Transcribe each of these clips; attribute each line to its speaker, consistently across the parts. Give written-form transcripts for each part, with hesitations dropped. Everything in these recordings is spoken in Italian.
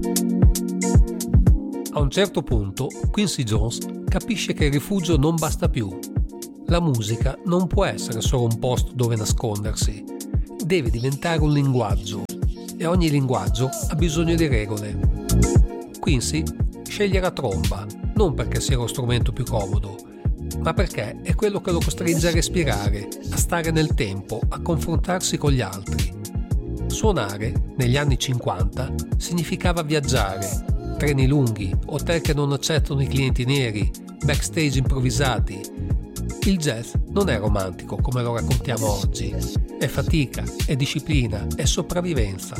Speaker 1: A un certo punto, Quincy Jones capisce che il rifugio non basta più. La musica non può essere solo un posto dove nascondersi, deve diventare un linguaggio e ogni linguaggio ha bisogno di regole. Quincy sceglie la tromba, non perché sia lo strumento più comodo, ma perché è quello che lo costringe a respirare, a stare nel tempo, a confrontarsi con gli altri. Suonare, negli anni 50, significava viaggiare, treni lunghi, hotel che non accettano i clienti neri, backstage improvvisati. Il jazz non è romantico come lo raccontiamo oggi, è fatica, è disciplina, è sopravvivenza.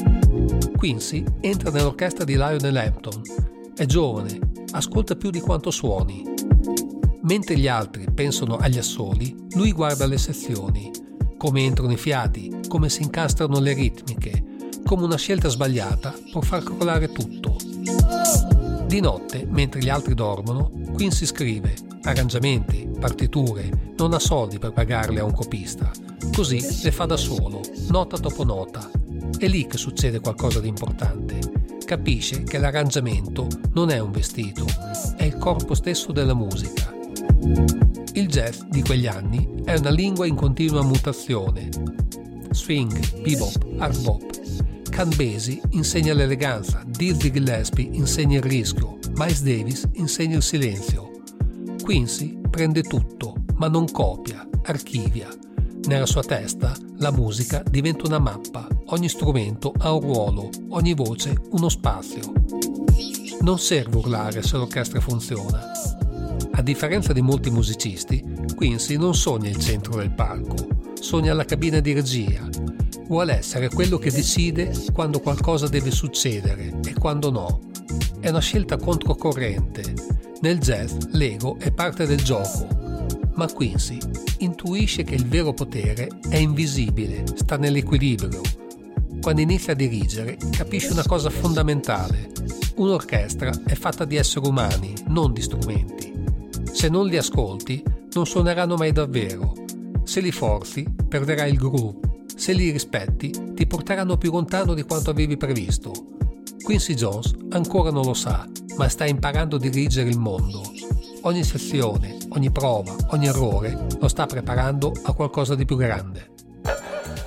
Speaker 1: Quincy entra nell'orchestra di Lionel Hampton, è giovane, ascolta più di quanto suoni. Mentre gli altri pensano agli assoli, lui guarda le sezioni, come entrano i fiati, come si incastrano le ritmiche, come una scelta sbagliata può far crollare tutto. Di notte, mentre gli altri dormono, Quincy scrive arrangiamenti, partiture, non ha soldi per pagarle a un copista, così le fa da solo, nota dopo nota. È lì che succede qualcosa di importante. Capisce che l'arrangiamento non è un vestito, è il corpo stesso della musica. Il jazz di quegli anni è una lingua in continua mutazione. Swing, bebop, hard bop. Count Basie insegna l'eleganza, Dizzy Gillespie insegna il rischio, Miles Davis insegna il silenzio. Quincy prende tutto, ma non copia, archivia. Nella sua testa la musica diventa una mappa, ogni strumento ha un ruolo, ogni voce uno spazio. Non serve urlare se l'orchestra funziona. A differenza di molti musicisti, Quincy non sogna il centro del palco, sogna la cabina di regia. Vuole essere quello che decide quando qualcosa deve succedere e quando no. È una scelta controcorrente. Nel jazz l'ego è parte del gioco, ma Quincy intuisce che il vero potere è invisibile, sta nell'equilibrio. Quando inizia a dirigere capisce una cosa fondamentale. Un'orchestra è fatta di esseri umani, non di strumenti. Se non li ascolti, non suoneranno mai davvero. Se li forzi, perderai il groove. Se li rispetti, ti porteranno più lontano di quanto avevi previsto. Quincy Jones ancora non lo sa, ma sta imparando a dirigere il mondo. Ogni sezione, ogni prova, ogni errore lo sta preparando a qualcosa di più grande.